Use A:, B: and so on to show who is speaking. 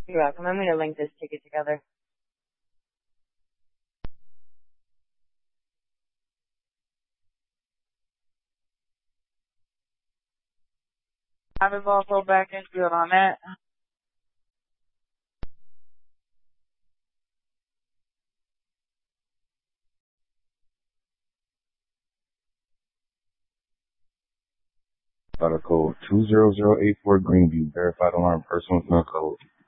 A: You're welcome. I'm going to link this ticket together.
B: I was also back in good on that.
C: Starter code 20084 Greenview. Verified alarm. Personal code.